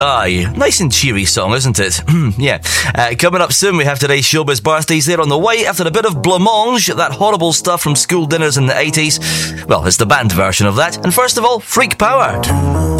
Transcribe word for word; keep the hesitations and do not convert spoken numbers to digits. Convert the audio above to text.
Aye, nice and cheery song, isn't it? Yeah. Uh, coming up soon, we have today's Showbiz Birthdays there on the way after a bit of blancmange, that horrible stuff from school dinners in the eighties. Well, it's the band version of that. And first of all, Freak Power.